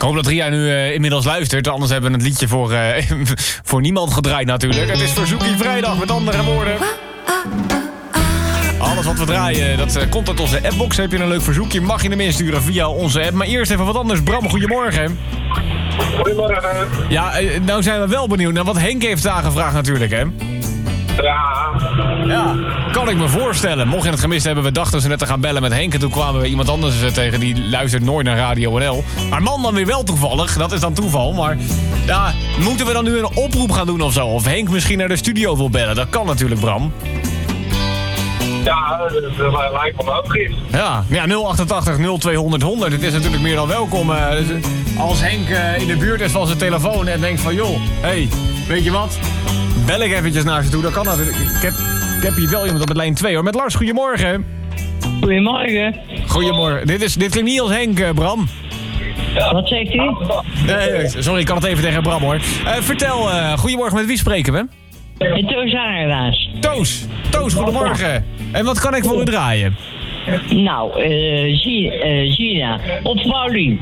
hoop dat Ria nu inmiddels luistert. Anders hebben we het liedje voor niemand gedraaid natuurlijk. Het is Verzoekie Vrijdag, met andere woorden. Alles wat we draaien, dat komt uit onze appbox. Heb je een leuk verzoekje, mag je hem insturen via onze app. Maar eerst even wat anders. Bram, goedemorgen. Goedemorgen. Ja, nou zijn we wel benieuwd naar wat Henk heeft aangevraagd natuurlijk, hè? Ja, kan ik me voorstellen. Mocht je het gemist hebben, we dachten ze net te gaan bellen met Henk. En toen kwamen we iemand anders tegen, die luistert nooit naar Radio NL. Maar man dan weer wel toevallig, dat is dan toeval. Maar ja, moeten we dan nu een oproep gaan doen of zo? Of Henk misschien naar de studio wil bellen? Dat kan natuurlijk, Bram. Ja, dat lijkt me ook iets. Ja, 088 0200 100. Het is natuurlijk meer dan welkom. Als Henk in de buurt is van zijn telefoon en denkt van... joh, hey, weet je wat? Bel ik eventjes naar ze toe, dat kan natuurlijk. Ik heb hier wel iemand op de lijn 2 hoor. Met Lars, goedemorgen. Goedemorgen. Goedemorgen. Dit klinkt niet als Henk, Bram. Wat zegt u? Sorry, ik kan het even tegen Bram hoor. Vertel, goedemorgen, met wie spreken we? Toos Aardaas. Toos, goedemorgen. En wat kan ik voor u draaien? Nou, Gina. Of Paulien.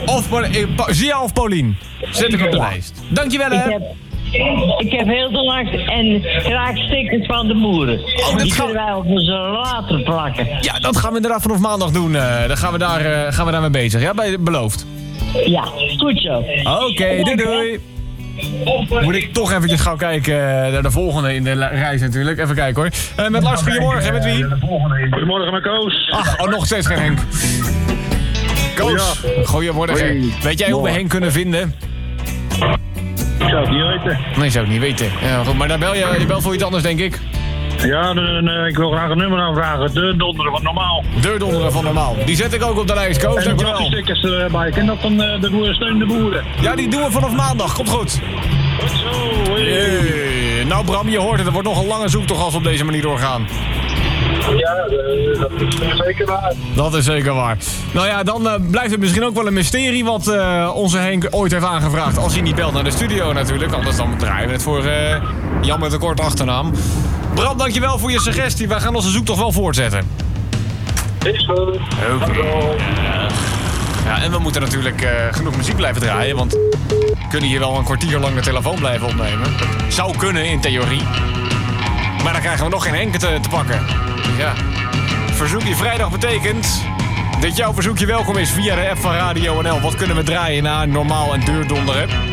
Zia of Paulien? Zet ik op de lijst. Dankjewel hè. Ik heb heel de nacht en graag stickers van de boeren. Die kunnen wij op onze later plakken. Ja, dat gaan we inderdaad vanaf maandag doen. Dan gaan we daarmee bezig. Ja, beloofd. Ja, goed zo. Oké, doei. Moet ik toch eventjes gauw kijken naar de volgende in de reis natuurlijk. Even kijken hoor. Met Lars, goedemorgen. Met wie? Goedemorgen met Koos. Ach, nog steeds geen Henk. Koos, goedemorgen. Hoi. Weet jij hoe we Henk kunnen vinden? Ik zou het niet weten. Nee, zou ik niet weten. Ja, goed, maar dan je belt voor iets anders, denk ik. Ja, ik wil graag een nummer aanvragen. De donderen van normaal. De donderen van normaal. Die zet ik ook op de lijst, Koos. En Dankjewel. die stickers erbij. Ken dat van de boeren steun de boeren? Ja, die doen we vanaf maandag. Komt goed. Goed zo. Hey. Nou Bram, je hoort het. Er wordt nog een lange zoektocht als we op deze manier doorgaan. Ja, dat is zeker waar. Dat is zeker waar. Nou ja, dan blijft het misschien ook wel een mysterie wat onze Henk ooit heeft aangevraagd. Als hij niet belt naar de studio natuurlijk. Anders dan draaien we het voor Jan met een kort achternaam. Bram, dankjewel voor je suggestie. Wij gaan onze zoektocht wel voortzetten. Is goed. Oké. Ja, en we moeten natuurlijk genoeg muziek blijven draaien. Want we kunnen hier wel een kwartier lang de telefoon blijven opnemen. Zou kunnen in theorie. Maar dan krijgen we nog geen Henk te pakken. Ja. Verzoekje Vrijdag betekent dat jouw verzoekje welkom is via de app van Radio NL. Wat kunnen we draaien na normaal en deurdonderen?